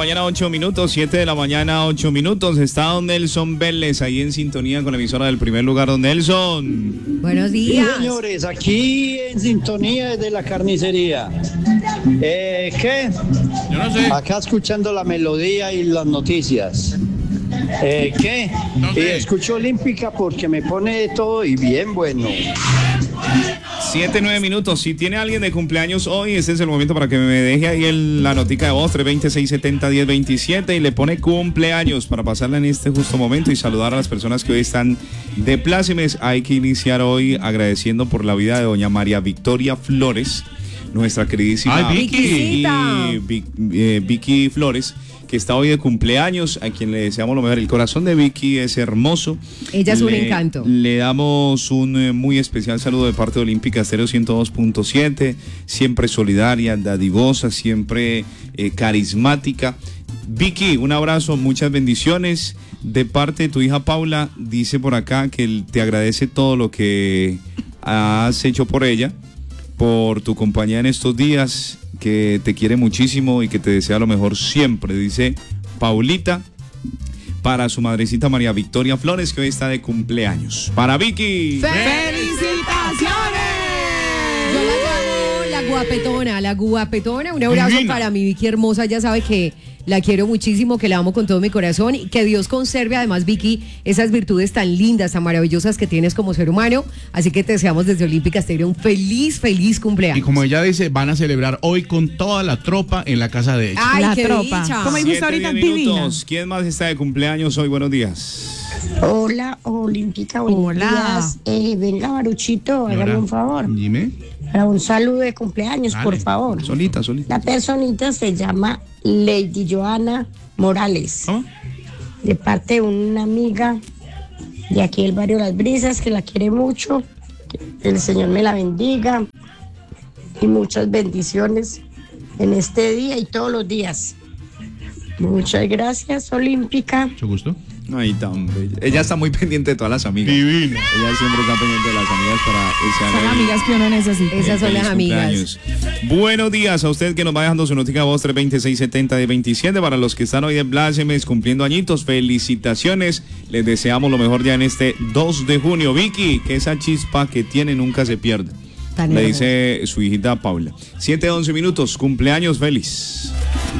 mañana, 8 minutos, 7 de la mañana, 8 minutos. Está don Nelson Vélez ahí en sintonía con la emisora del Primer Lugar. Don Nelson. Buenos días. Sí, señores, aquí en sintonía desde la carnicería. ¿Qué? Yo no sé. Acá escuchando la melodía y las noticias. ¿Qué? No sé. Escucho Olímpica porque me pone de todo y bien bueno. 7, 9 minutos. Si tiene alguien de cumpleaños hoy, este es el momento para que me deje ahí la notica de voz, 320-670-1027, y le pone cumpleaños para pasarla en este justo momento y saludar a las personas que hoy están de plácemes. Hay que iniciar hoy agradeciendo por la vida de doña María Victoria Flores, nuestra queridísima Vicky Flores, que está hoy de cumpleaños, a quien le deseamos lo mejor. El corazón de Vicky es hermoso. Ella es un encanto. Le damos un muy especial saludo de parte de Olímpica Estéreo 102.7, siempre solidaria, dadivosa, siempre carismática. Vicky, un abrazo, muchas bendiciones. De parte de tu hija Paula, dice por acá que te agradece todo lo que has hecho por ella, por tu compañía en estos días, que te quiere muchísimo y que te desea lo mejor siempre, dice Paulita, para su madrecita María Victoria Flores, que hoy está de cumpleaños. Para Vicky. ¡Felicitaciones! Yo la llamo la guapetona. Un abrazo Divina. para mi Vicky hermosa, ya sabe que la quiero muchísimo, que la amo con todo mi corazón y que Dios conserve además, Vicky, esas virtudes tan lindas, tan maravillosas que tienes como ser humano. Así que te deseamos desde Olímpica Estéreo un feliz cumpleaños. Y como ella dice, van a celebrar hoy con toda la tropa en la casa de ella. ¡Ay, La qué tropa. dicha! ¿Cómo dijo usted 7, ahorita? 10 Divina. minutos. ¿Quién más está de cumpleaños hoy? Buenos días. Hola, Olímpica, buenos Hola. días. Venga, Baruchito, hágame Señora, un favor. Dime. Para un saludo de cumpleaños, Dale. por favor. Solita. La personita se llama Lady Joana Morales, ¿Cómo? de parte de una amiga de aquí del barrio Las Brisas, que la quiere mucho. Que el Señor me la bendiga y muchas bendiciones en este día y todos los días. Muchas gracias, Olímpica. Mucho gusto. Ay, tan bella. Ella está muy pendiente de todas las amigas. Divina. Ella siempre está pendiente de las amigas para Son desearle amigas que uno necesita. Esas son feliz las amigas. cumpleaños. Buenos días a usted que nos va dejando su notica de voz, 320-670-1027. Para los que están hoy de plácemes cumpliendo añitos, felicitaciones. Les deseamos lo mejor ya en este 2 de junio. Vicky, que esa chispa que tiene nunca se pierde. Tan Le hermosa. dice su hijita Paula. 7, 11 minutos, cumpleaños feliz.